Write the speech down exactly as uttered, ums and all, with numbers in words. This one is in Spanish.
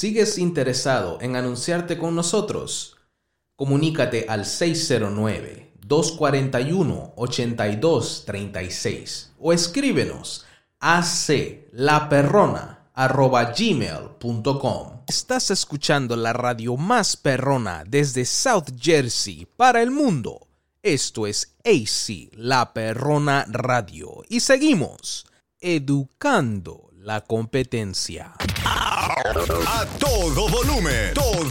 ¿Sigues interesado en anunciarte con nosotros? Comunícate al seis cero nueve, dos cuatro uno, ocho dos tres seis o escríbenos a aclaperrona arroba gmail punto com. Estás escuchando la radio más perrona desde South Jersey para el mundo. Esto es A C, La Perrona Radio. Y seguimos educando la competencia. A todo volumen, todo